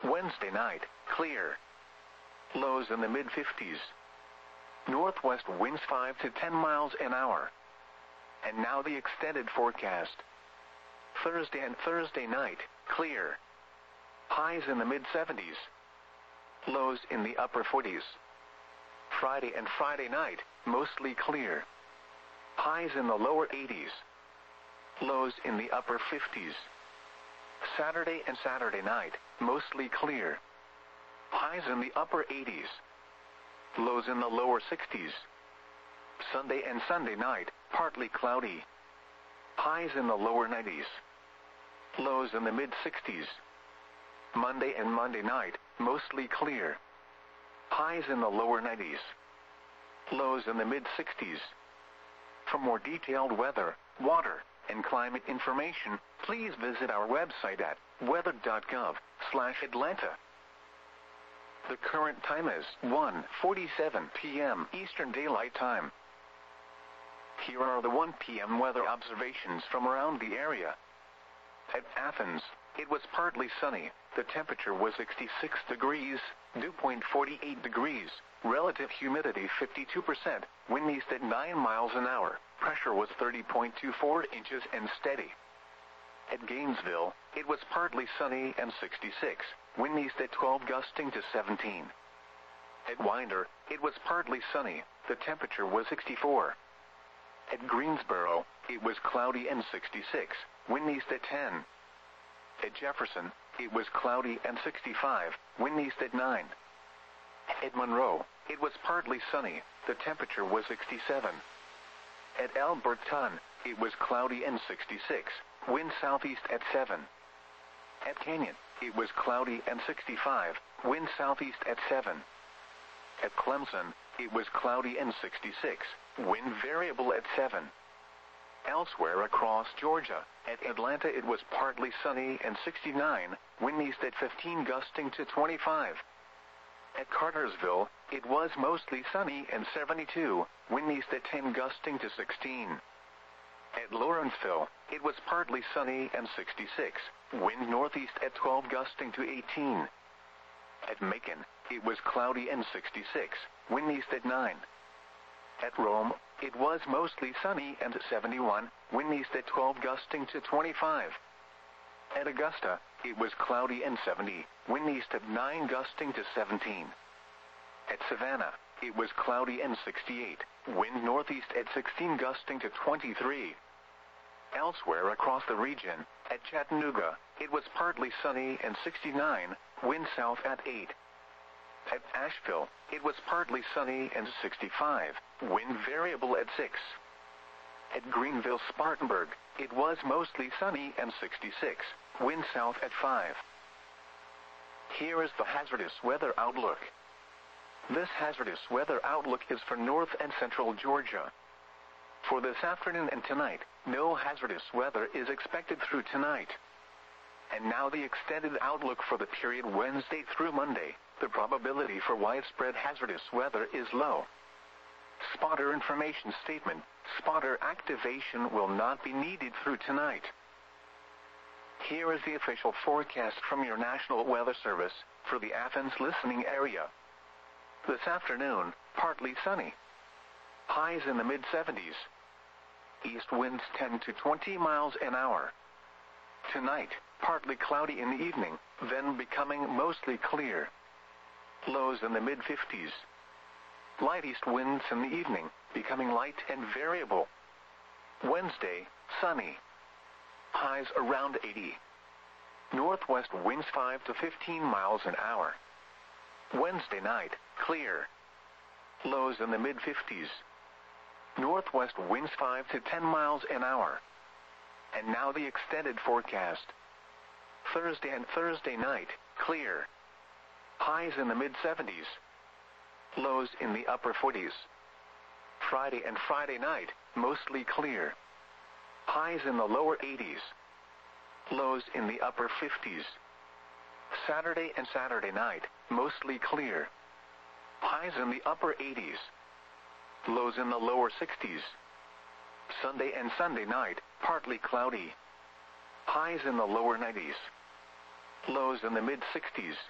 Wednesday night, clear. Lows in the mid-50s. Northwest winds 5 to 10 miles an hour. And now the extended forecast. Thursday and Thursday night, clear. Highs in the mid-70s. Lows in the upper 40s. Friday and Friday night, mostly clear. Highs in the lower 80s. Lows in the upper 50s. Saturday and Saturday night, mostly clear. Highs in the upper 80s. Lows in the lower 60s. Sunday and Sunday night, partly cloudy. Highs in the lower 90s. Lows in the mid-60s. Monday and Monday night, mostly clear. Highs in the lower 90s. Lows in the mid-60s. For more detailed weather, water, and climate information, please visit our website at weather.gov/Atlanta. The current time is 1:47 p.m. Eastern Daylight Time. Here are the 1 p.m. weather observations from around the area. At Athens, it was partly sunny. The temperature was 66 degrees, dew point 48 degrees, relative humidity 52%, wind east at 9 miles an hour, pressure was 30.24 inches and steady. At Gainesville, it was partly sunny and 66, wind east at 12 gusting to 17. At Winder, it was partly sunny, the temperature was 64. At Greensboro, it was cloudy and 66, wind east at 10. At Jefferson, it was cloudy and 65, wind east at 9. At Monroe, it was partly sunny, the temperature was 67. At Alberton, it was cloudy and 66, wind southeast at 7. At Canyon, it was cloudy and 65, wind southeast at 7. At Clemson, it was cloudy and 66, wind variable at 7. Elsewhere across Georgia, at Atlanta it was partly sunny and 69, wind east at 15 gusting to 25. At Cartersville, it was mostly sunny and 72, wind east at 10 gusting to 16. At Lawrenceville, it was partly sunny and 66, wind northeast at 12 gusting to 18. At Macon, it was cloudy and 66, wind east at 9. At Rome, it was mostly sunny and 71, wind east at 12 gusting to 25. At Augusta, it was cloudy and 70, wind east at 9 gusting to 17. At Savannah, it was cloudy and 68, wind northeast at 16 gusting to 23. Elsewhere across the region, at Chattanooga, it was partly sunny and 69, wind south at 8. At Asheville, it was partly sunny and 65, wind variable at 6. At Greenville-Spartanburg, it was mostly sunny and 66, wind south at 5. Here is the hazardous weather outlook. This hazardous weather outlook is for north and central Georgia. For this afternoon and tonight, no hazardous weather is expected through tonight. And now the extended outlook for the period Wednesday through Monday. The probability for widespread hazardous weather is low. Spotter information statement. Spotter activation will not be needed through tonight. Here is the official forecast from your National Weather Service for the Athens listening area. This afternoon, partly sunny. Highs in the mid-70s. East winds 10 to 20 miles an hour. Tonight, partly cloudy in the evening, then becoming mostly clear. Lows in the mid-50s. Light east winds in the evening, becoming light and variable. Wednesday, sunny. Highs around 80. Northwest winds 5 to 15 miles an hour. Wednesday night, clear. Lows in the mid-50s. Northwest winds 5 to 10 miles an hour. And now the extended forecast. Thursday and Thursday night, clear. Highs in the mid-70s. Lows in the upper 40s. Friday and Friday night, mostly clear. Highs in the lower 80s. Lows in the upper 50s. Saturday and Saturday night, mostly clear. Highs in the upper 80s. Lows in the lower 60s. Sunday and Sunday night, partly cloudy. Highs in the lower 90s. Lows in the mid-60s.